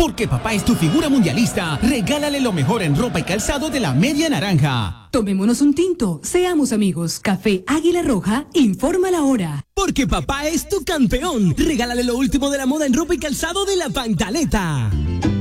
Porque papá es tu figura mundialista, regálale lo mejor en ropa y calzado de la Media Naranja. Tomémonos un tinto, seamos amigos. Café Águila Roja, informa la hora. Porque papá es tu campeón, regálale lo último de la moda en ropa y calzado de la Pantaleta.